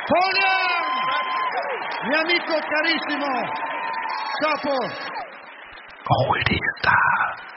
Polian, mio amico carissimo, Chapo. Hol die Star.